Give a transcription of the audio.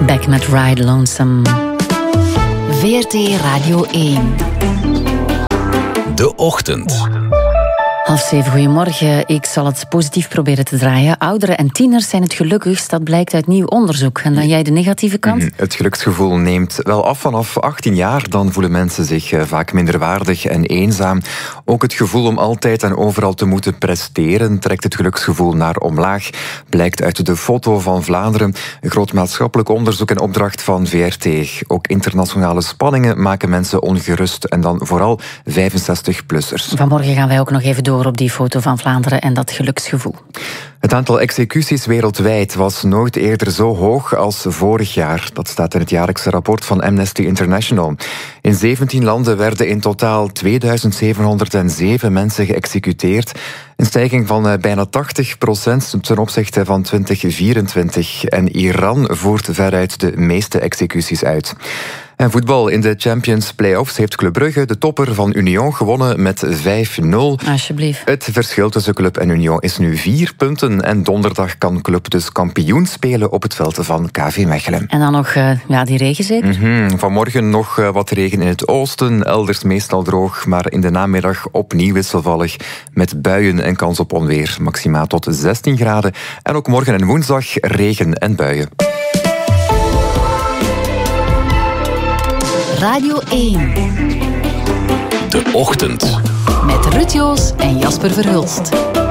Back met Ride Lonesome. VRT Radio 1. De Ochtend. 6:30, goedemorgen. Ik zal het positief proberen te draaien. Ouderen en tieners zijn het gelukkigst, dat blijkt uit nieuw onderzoek. En dan jij de negatieve kant? Het geluksgevoel neemt wel af vanaf 18 jaar. Dan voelen mensen zich vaak minderwaardig en eenzaam. Ook het gevoel om altijd en overal te moeten presteren trekt het geluksgevoel naar omlaag. Blijkt uit de Foto van Vlaanderen. Een groot maatschappelijk onderzoek en opdracht van VRT. Ook internationale spanningen maken mensen ongerust. En dan vooral 65-plussers. Vanmorgen gaan wij ook nog even door op die Foto van Vlaanderen en dat geluksgevoel. Het aantal executies wereldwijd was nooit eerder zo hoog als vorig jaar. Dat staat in het jaarlijkse rapport van Amnesty International. In 17 landen werden in totaal 2707 mensen geëxecuteerd. Een stijging van bijna 80% ten opzichte van 2024. En Iran voert veruit de meeste executies uit. En voetbal. In de Champions Playoffs heeft Club Brugge, de topper van Union, gewonnen met 5-0. Alsjeblieft. Het verschil tussen Club en Union is nu 4 punten. En donderdag kan Club dus kampioen spelen op het veld van KV Mechelen. En dan nog die regen zeker? Vanmorgen nog wat regen in het oosten. Elders meestal droog, maar in de namiddag opnieuw wisselvallig. Met buien en kans op onweer. Maximaal tot 16 graden. En ook morgen en woensdag regen en buien. Radio 1. De Ochtend. Met Ruud Joos en Jasper Verhulst.